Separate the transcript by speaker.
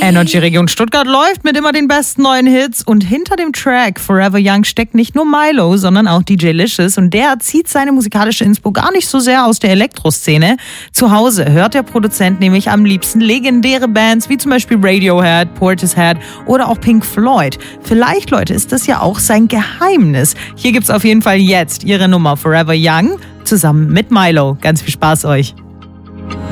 Speaker 1: Energy Region Stuttgart läuft mit immer den besten neuen Hits und hinter dem Track Forever Young steckt nicht nur Milo, sondern auch DJ Licious und der zieht seine musikalische Inspo gar nicht so sehr aus der Elektroszene. Zu Hause hört der Produzent nämlich am liebsten legendäre Bands wie zum Beispiel Radiohead, Portishead oder auch Pink Floyd. Vielleicht, Leute, ist das ja auch sein Geheimnis. Hier gibt's auf jeden Fall jetzt ihre Nummer Forever Young zusammen mit Milo. Ganz viel Spaß euch.